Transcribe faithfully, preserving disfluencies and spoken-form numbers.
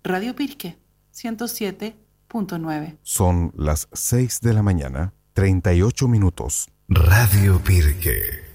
Radio Pirque, ciento siete punto nueve. Son las seis de la mañana, treinta y ocho minutos. Radio Pirque.